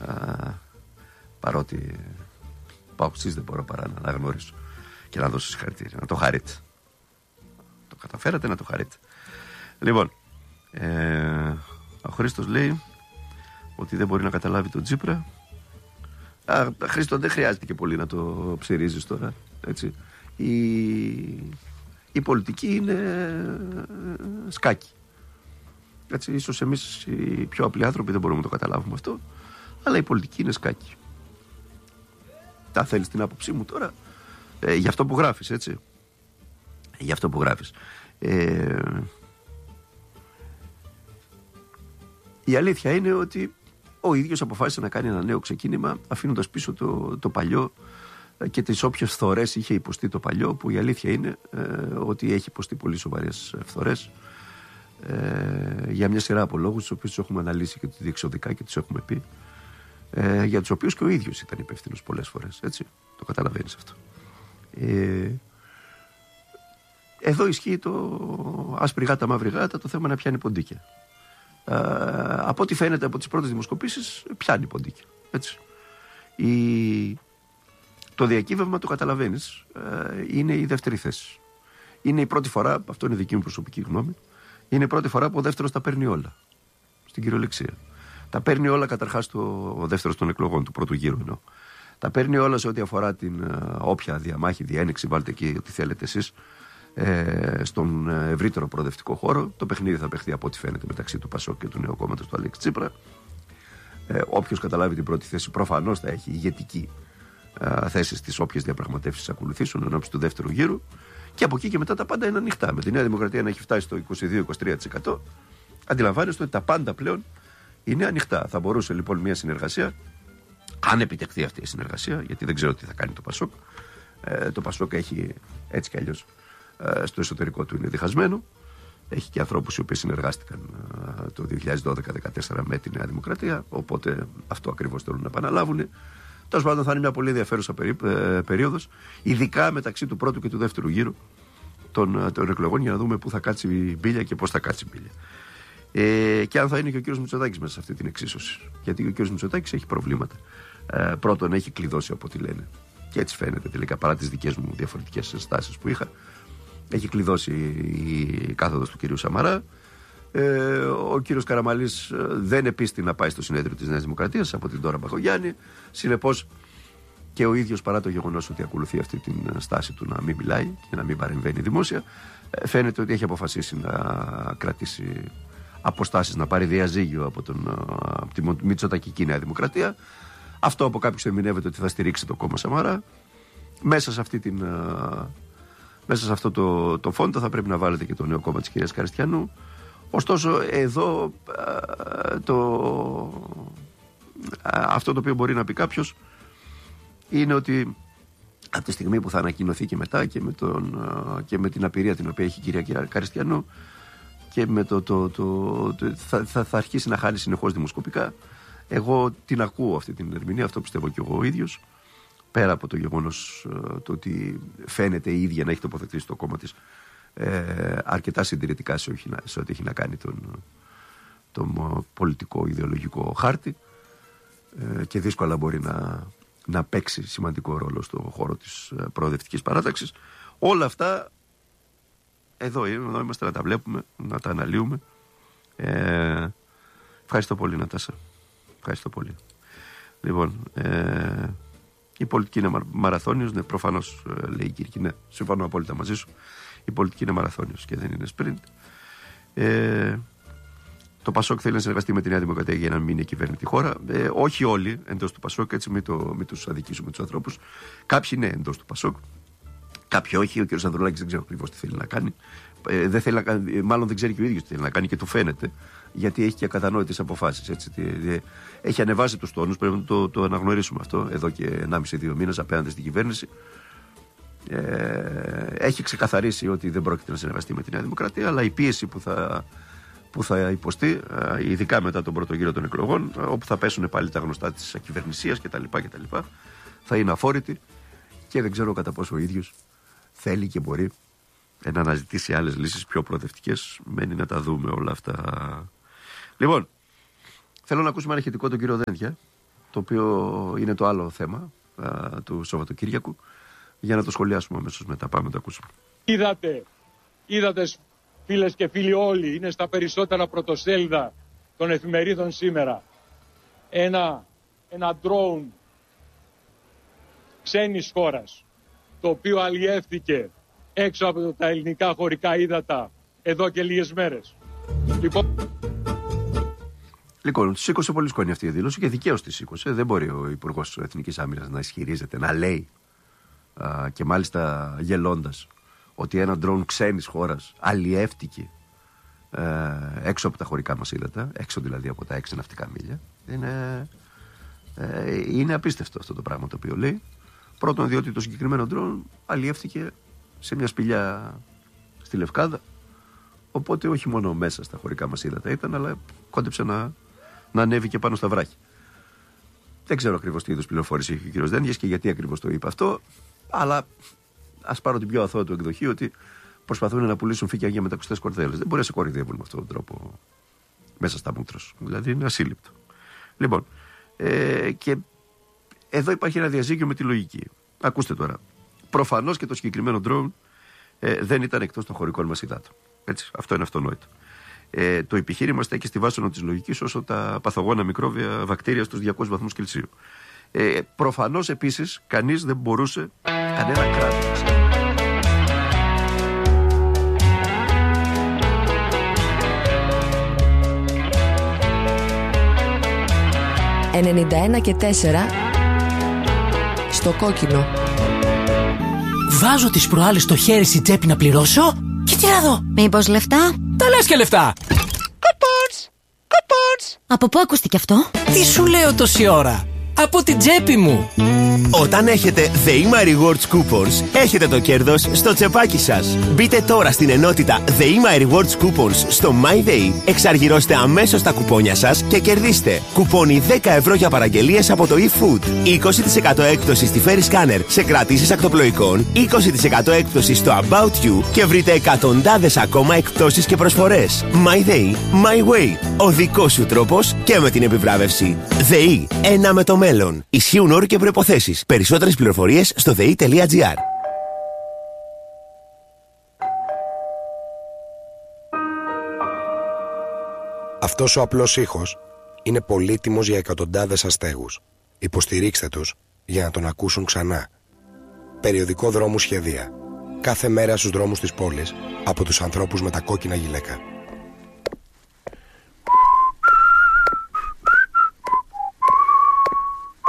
Παρότι παοξής δεν μπορώ παρά να αναγνωρίσω και να δώσω συγχαρητήρια, να το χαρείτε. Το καταφέρατε, να το χαρείτε. Λοιπόν, ο Χρήστος λέει ότι δεν μπορεί να καταλάβει τον Τσίπρα. Χρήστο, δεν χρειάζεται και πολύ να το ψηρίζεις τώρα, έτσι. Η πολιτική είναι σκάκι. Έτσι, ίσως εμείς οι πιο απλοί άνθρωποι δεν μπορούμε να το καταλάβουμε αυτό, αλλά η πολιτική είναι σκάκι. Τα θέλεις την άποψή μου τώρα, για αυτό που γράφεις, έτσι. Για αυτό που γράφεις. Η αλήθεια είναι ότι ο ίδιος αποφάσισε να κάνει ένα νέο ξεκίνημα, αφήνοντας πίσω το παλιό και τις όποιες φθορές είχε υποστεί το παλιό, που η αλήθεια είναι ότι έχει υποστεί πολύ σοβαρές φθορές, για μια σειρά από λόγους, τους οποίους τους έχουμε αναλύσει και διεξοδικά και τους έχουμε πει, για τους οποίους και ο ίδιος ήταν υπεύθυνος πολλές φορές, έτσι. Το καταλαβαίνεις αυτό. Εδώ ισχύει το άσπρη γάτα μαύρη γάτα, το θέμα να πιάνει ποντίκια. Από ό,τι φαίνεται από τις πρώτες δημοσκοπήσεις, πιάνει ποντίκια, έτσι. Το διακύβευμα, το καταλαβαίνεις, είναι η δεύτερη θέση. Είναι η πρώτη φορά, αυτό είναι δική μου προσωπική γνώμη, είναι η πρώτη φορά που ο δεύτερος τα παίρνει όλα. Στην κυριολεξία. Τα παίρνει όλα καταρχάς ο δεύτερος των εκλογών, του πρώτου γύρου εννοώ. Τα παίρνει όλα σε ό,τι αφορά την όποια διαμάχη, διένεξη, βάλτε εκεί ό,τι θέλετε εσείς, στον ευρύτερο προοδευτικό χώρο. Το παιχνίδι θα παιχθεί από ό,τι φαίνεται μεταξύ του Πασόκ και του νέου κόμματος του Αλέξη Τσίπρα. Όποιος καταλάβει την πρώτη θέση προφανώς θα έχει ηγετική θέση στις όποιες διαπραγματεύσεις ακολουθήσουν ενώπιση του δεύτερου γύρου. Και από εκεί και μετά τα πάντα είναι ανοιχτά. Με τη Νέα Δημοκρατία να έχει φτάσει στο 22-23%, αντιλαμβάνεστε ότι τα πάντα πλέον είναι ανοιχτά. Θα μπορούσε λοιπόν μια συνεργασία, αν επιτευχθεί αυτή η συνεργασία, γιατί δεν ξέρω τι θα κάνει το Πασόκ. Το Πασόκ έχει έτσι κι αλλιώς στο εσωτερικό του είναι διχασμένο. Έχει και ανθρώπους οι οποίοι συνεργάστηκαν το 2012-2014 με τη Νέα Δημοκρατία. Οπότε αυτό ακριβώς θέλουν να επαναλάβουν. Τέλος πάντων, θα είναι μια πολύ ενδιαφέρουσα περίοδος, ειδικά μεταξύ του πρώτου και του δεύτερου γύρου των εκλογών, για να δούμε πού θα κάτσει η μπίλια και πώς θα κάτσει η μπίλια. Και αν θα είναι και ο κύριος Μητσοτάκης μέσα σε αυτή την εξίσωση. Γιατί ο κύριος Μητσοτάκης έχει προβλήματα. Πρώτον, έχει κλειδώσει από ό,τι λένε. Και έτσι φαίνεται τελικά, παρά τις δικές μου διαφορετικές στάσεις που είχα. Έχει κλειδώσει η κάθοδος του κυρίου Σαμαρά. Ο κύριος Καραμανλής δεν επίστη να πάει στο συνέδριο της Νέας Δημοκρατίας από την Ντόρα Μπακογιάννη. Συνεπώς και ο ίδιος, παρά το γεγονός ότι ακολουθεί αυτή την στάση του να μην μιλάει και να μην παρεμβαίνει δημόσια, φαίνεται ότι έχει αποφασίσει να κρατήσει αποστάσεις, να πάρει διαζύγιο από τη Μητσοτακική Νέα Δημοκρατία. Αυτό από κάποιους ερμηνεύεται ότι θα στηρίξει το κόμμα Σαμαρά. Μέσα σε αυτό το φόντο θα πρέπει να βάλετε και το νέο κόμμα της κυρίας Καριστιανού. Ωστόσο, εδώ αυτό το οποίο μπορεί να πει κάποιος είναι ότι από τη στιγμή που θα ανακοινωθεί και μετά και με την απειρία την οποία έχει η κυρία Καριστιανού και με θα αρχίσει να χάνει συνεχώς δημοσκοπικά. Εγώ την ακούω αυτή την ερμηνεία, αυτό πιστεύω και εγώ ο ίδιος, πέρα από το γεγονός το ότι φαίνεται η ίδια να έχει τοποθετήσει το κόμμα της αρκετά συντηρητικά σε ό,τι έχει να κάνει τον πολιτικό ιδεολογικό χάρτη, και δύσκολα μπορεί να παίξει σημαντικό ρόλο στον χώρο της προοδευτικής παράταξης. Όλα αυτά εδώ είμαστε να τα βλέπουμε, να τα αναλύουμε. Ευχαριστώ πολύ, Νατάσα. Ευχαριστώ πολύ. Λοιπόν, η πολιτική είναι μαραθώνιος, ναι, προφανώς, λέει η Κύρκη, ναι, συμφωνώ απόλυτα μαζί σου. Η πολιτική είναι μαραθώνιος και δεν είναι sprint. Το Πασόκ θέλει να συνεργαστεί με τη Νέα Δημοκρατία για να μείνει κυβέρνητη τη χώρα. Όχι όλοι εντός του Πασόκ, έτσι μην τους αδικήσουμε τους ανθρώπους. Κάποιοι είναι εντός του Πασόκ, κάποιοι όχι. Ο κ. Ανδρουλάκης δεν ξέρω ακριβώς τι θέλει να κάνει. Μάλλον δεν ξέρει και ο ίδιος τι θέλει να κάνει και του φαίνεται, γιατί έχει και ακατανόητες αποφάσεις. Έτσι. Έχει ανεβάσει τους τόνους, πρέπει να το αναγνωρίσουμε αυτό, εδώ και 1,5-2 μήνες απέναντι στην κυβέρνηση. Έχει ξεκαθαρίσει ότι δεν πρόκειται να συνεργαστεί με τη Νέα Δημοκρατία, αλλά η πίεση που θα υποστεί, ειδικά μετά τον πρώτο γύρο των εκλογών, όπου θα πέσουν πάλι τα γνωστά της ακυβερνησίας κτλ., θα είναι αφόρητη και δεν ξέρω κατά πόσο ο ίδιος θέλει και μπορεί να αναζητήσει άλλες λύσεις πιο προοδευτικές. Μένει να τα δούμε όλα αυτά. Λοιπόν, θέλω να ακούσουμε ένα ηχητικό τον κύριο Δένδια, το οποίο είναι το άλλο θέμα του Σαββατοκύριακου, για να το σχολιάσουμε αμέσως μετά. Πάμε να το ακούσουμε. Είδατε φίλες και φίλοι όλοι, είναι στα περισσότερα πρωτοσέλιδα των εφημερίδων σήμερα, ένα drone ξένης χώρας, το οποίο αλλιεύθηκε έξω από τα ελληνικά χωρικά ύδατα εδώ και λίγες μέρες. Λοιπόν, τη σήκωσε πολύ σκόνη αυτή η δήλωση και δικαίως τη σήκωσε. Δεν μπορεί ο Υπουργός Εθνικής Άμυνας να ισχυρίζεται, να λέει και μάλιστα γελώντας ότι ένα ντρόουν ξένης χώρας αλλιεύτηκε έξω από τα χωρικά μας ύδατα, έξω δηλαδή από τα 6 ναυτικά μίλια. Είναι απίστευτο αυτό το πράγμα το οποίο λέει. Πρώτον, διότι το συγκεκριμένο ντρόουν αλλιεύτηκε σε μια σπηλιά στη Λευκάδα, οπότε όχι μόνο μέσα στα χωρικά μας ύδατα ήταν, αλλά κόντεψε να ανέβει και πάνω στα βράχια. Δεν ξέρω ακριβώς τι είδους πληροφόρηση έχει ο κ. Δένδιας και γιατί ακριβώς το είπε αυτό, αλλά ας πάρω την πιο αθώα του εκδοχή, ότι προσπαθούν να πουλήσουν φύκια για μετακουστές κορδέλες. Δεν μπορεί να σε κορυδεύουν με αυτόν τον τρόπο μέσα στα μούτρα σου. Δηλαδή είναι ασύλληπτο. Λοιπόν, και εδώ υπάρχει ένα διαζύγιο με τη λογική. Ακούστε τώρα. Προφανώς και το συγκεκριμένο drone δεν ήταν εκτός των χωρικών μας υδάτων. Έτσι, αυτό είναι αυτονόητο. Το επιχείρημα στέκει στη βάσανο της λογικής όσο τα παθογόνα μικρόβια βακτήρια στους 200 βαθμούς Κελσίου. Προφανώς επίσης κανείς δεν μπορούσε, κανένα κράτος. 91,4 στο κόκκινο. Βάζω τις προάλλες το χέρι στη τσέπη να πληρώσω και τι να δω. Μήπως λεφτά? Τα λες και λεφτά. Κουπόνς. Από πού ακούστηκε αυτό? Τι σου λέω τόση ώρα? Από την τσέπη μου. Όταν έχετε The Rewards Coupons, έχετε το κέρδος στο τσεπάκι σας. Μπείτε τώρα στην ενότητα The Rewards Coupons στο MyDay, εξαργυρώστε αμέσως τα κουπόνια σας και κερδίστε κουπόνι 10 ευρώ για παραγγελίες από το eFood, 20% έκπτωση στη Ferry Scanner σε κρατήσεις ακτοπλοϊκών, 20% έκπτωση στο About You και βρείτε εκατοντάδες ακόμα εκπτώσεις και προσφορές. MyDay, My Way. Ο δικός σου τρόπος και με την επιβράβευση. ΔΕΗ, ένα με το μέλλον. Ισχύουν όροι και προϋποθέσεις. Περισσότερες πληροφορίες στο dei.gr. Αυτός ο απλός ήχος είναι πολύτιμος για εκατοντάδες αστέγους. Υποστηρίξτε τους για να τον ακούσουν ξανά. Περιοδικό Δρόμου Σχεδία. Κάθε μέρα στους δρόμους της πόλης από τους ανθρώπους με τα κόκκινα γυλαίκα.